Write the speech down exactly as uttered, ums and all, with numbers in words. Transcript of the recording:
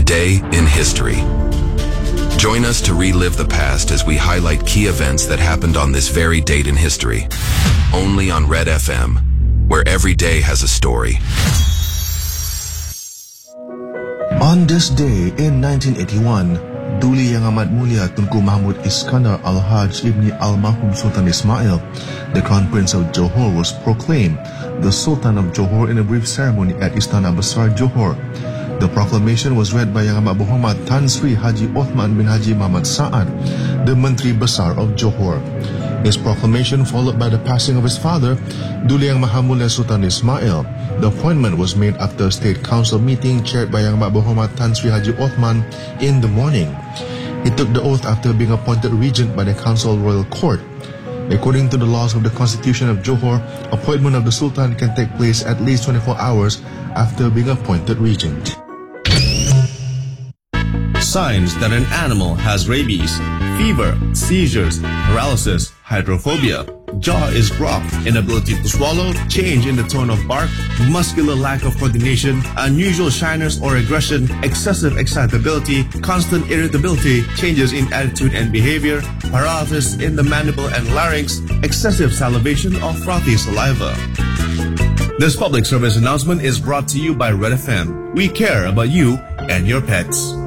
Today in History. Join us to relive the past as we highlight key events that happened on this very date in history. Only on Red F M, where every day has a story. On this day in nineteen eighty-one, Duli yang amat mulia Tunku Mahmud Iskandar Al-Hajj Ibni Al-Mahum Sultan Ismail, the Crown Prince of Johor, was proclaimed the Sultan of Johor in a brief ceremony at Istana Besar Johor. The proclamation was read by Yang Amat Berhormat Tan Sri Haji Othman bin Haji Muhammad Sa'ad, the Menteri Besar of Johor. His proclamation followed by the passing of his father, Duli Yang Maha Mulia Sultan Ismail. The appointment was made after a state council meeting chaired by Yang Amat Berhormat Tan Sri Haji Othman in the morning. He took the oath after being appointed regent by the Council Royal Court. According to the laws of the Constitution of Johor, appointment of the Sultan can take place at least twenty-four hours after being appointed regent. Signs that an animal has rabies: fever, seizures, paralysis, hydrophobia, jaw is blocked, inability to swallow, change in the tone of bark, muscular lack of coordination, unusual shyness or aggression, excessive excitability, constant irritability, changes in attitude and behavior, paralysis in the mandible and larynx, excessive salivation or frothy saliva. This public service announcement is brought to you by Red F M. We care about you and your pets.